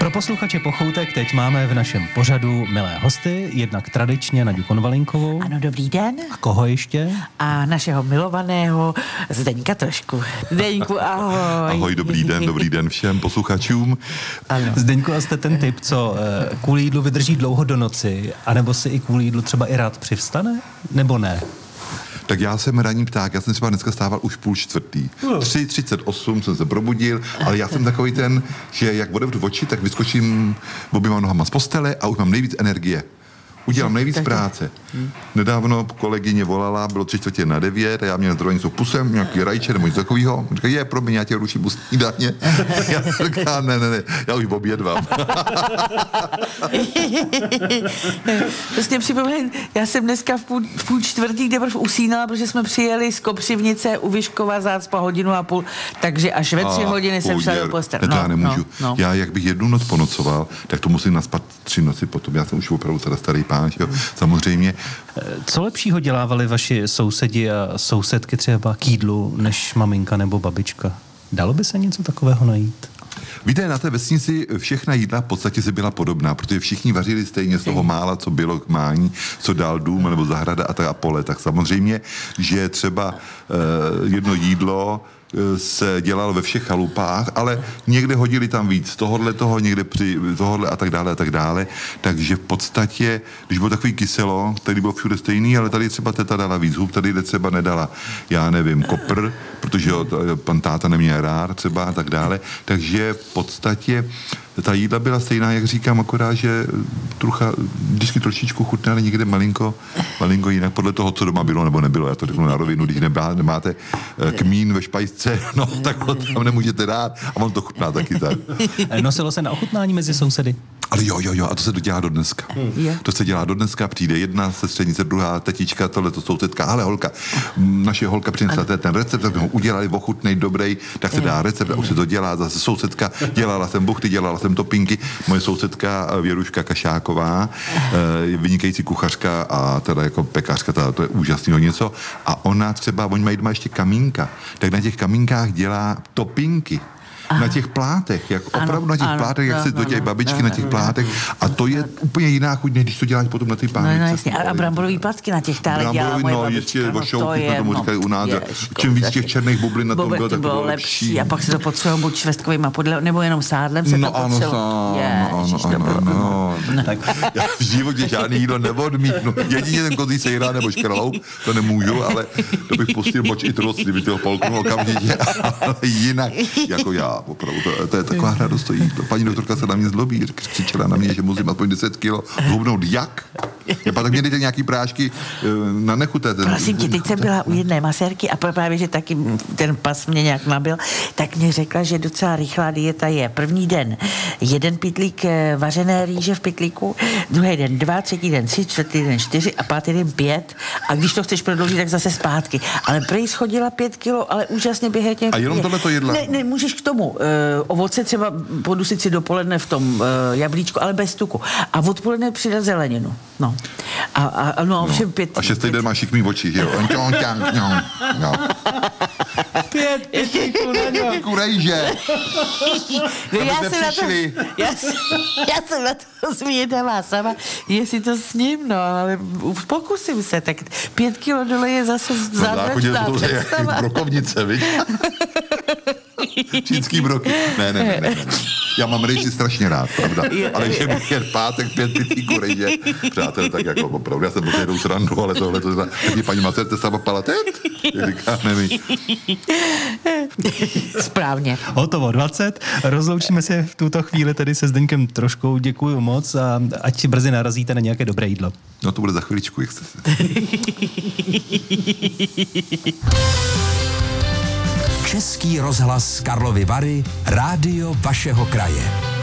Pro posluchače Pochoutek teď máme v našem pořadu milé hosty, jednak tradičně Naďu Konvalinkovou. Ano, dobrý den. A koho ještě? A našeho milovaného Zdeňka Trošku. Zdeňku, ahoj. Ahoj, dobrý den všem posluchačům. Ano. Zdeňku, a jste ten typ, co kvůli jídlu vydrží dlouho do noci, anebo si i kvůli jídlu třeba i rád přivstane, nebo ne? Tak já jsem ranní pták, já jsem třeba dneska stával už 3:30. 3:38 jsem se probudil, ale já jsem takový ten, že jak otevřu oči, tak vyskočím oběma nohama z postele a už mám nejvíc energie. Udělám nejvíc práce. Nedávno kolegyně volala, bylo 8:45 a já měl zdrojení s pusem, nějaký rajče nebo něco takového. Říká, promiň, já tě ruším u snídaně. Já říkám, ne, já už obědvám. Prostě připomínám, já jsem dneska v půl čtvrtý teprve usínala, protože jsme přijeli z Kopřivnice u Vyškova Zácpa 1,5 hodiny, takže až ve 3 hodiny jsem šla do postele. Já nemůžu. Já jak bych jednu noc ponocoval, tak to musím naspat 3 noci potom. Já jsem už opravdu teda starý pán, jo, samozřejmě. Co lepšího dělávali vaši sousedi a sousedky třeba k jídlu, než maminka nebo babička? Dalo by se něco takového najít? Víte, na té vesnici všechna jídla v podstatě si byla podobná, protože všichni vařili stejně z toho mála, co bylo k mání, co dál dům nebo zahrada a pole. Tak samozřejmě, že třeba jedno jídlo se dělalo ve všech chalupách, ale někde hodili tam víc toho, někde při tohohle a tak dále. Takže v podstatě, když bylo takový kyselo, tady bylo všude stejný, ale tady třeba teta dala víc hub, tady třeba nedala, já nevím, kopr, protože pan táta neměl rád třeba a tak dále. Takže v podstatě ta jídla byla stejná, jak říkám, akorát, že vždycky trošičku chutná, ale někde malinko jinak, podle toho, co doma bylo nebo nebylo. Já to řeknu na rovinu, když nemáte kmín ve špajsce, no tak ho tam nemůžete dát a on to chutná taky tak. Nosilo se na ochutnání mezi sousedy? Ale jo, a to se dělá do dneska. To se dělá do dneska, přijde jedna sestřenice, druhá tetička, tohleto sousedka, ale holka, naše holka přinesla ten recept, tak ho udělali, ochutnej, dobrý, tak se dá recept a už se to dělá, zase sousedka, dělala jsem buchty, dělala jsem topinky, moje sousedka Věruška Kašáková, vynikající kuchařka a teda jako pekařka, to je úžasného něco, a ona třeba, oni mají doma ještě kamínka, tak na těch kamínkách dělá topinky. Na těch plátech, opravdu na těch plátech, jak se do těch babičky na těch plátech, a to je úplně jiná chuť, než když to děláš potom na ty pánvice. No jasně, a bramborový placky na těch tálech dělala moje babička. Ještě vošouky, to tomu říkají u nás. Čím víc těch černých bublin na tom bylo, tak to bylo lepší. A pak se to potřebovalo buď švestkovýma nebo jenom sádlem se to potřebovalo. Ano. Tak já v životě žádný jídlo neodmítnu. Jedině ten kozí sejrá nebo škraloup, to nemůžu, ale to bych pustil moč i trost, kdyby toho polknul okamžitě, ale jinak, jako já. Opravdu, to je taková radost. Paní doktorka se na mě zlobí, křičela na mě, že musím aspoň 10 kilo hubnout. Jak? Tak mě dejte nějaký prášky na nechuté. Prosím tě, teď jsem byla u jedné masérky a právě, že taky ten pas mě nějak nabil, tak mě řekla, že docela rychlá dieta je. První den 1 pytlík vařené rýže v pytlíku, druhý den 2, třetí den 3, čtvrtý den 4 a pátý den 5. A když to chceš prodloužit, tak zase zpátky. Ale prej schodila 5 kilo, ale úžasně během těch. A jenom tohle to jedla? Ne, můžeš k tomu ovoce třeba podusit si dopoledne v tom jablíčku, ale bez tuku. A odpoledne přidat zeleninu. No. Ovšem 5. A 6. den máš šikmý oči, že jo? No. 5 kurejže. Já jsem na to zvědavá sama, jestli to s ním, no, ale pokusím se, tak 5 kilo dole je zase zázračná představa. Brokovnice, viď? Čínský broky. Ne. Já mám rejži strašně rád, pravda. Ale že bych jen pátek 5 pytlíků rejže, přátelé, tak jako opravdu, já jsem do jednou srandu, ale tohle to znamená, paní Macerte sama palatet? Říká, nevím. Správně. Hotovo 20. Rozloučíme se v tuto chvíli tedy se Zdeňkem Troškou. Děkuju moc a ať si brzy narazíte na nějaké dobré jídlo. No to bude za chviličku, jak jste se. Český rozhlas Karlovy Vary, rádio vašeho kraje.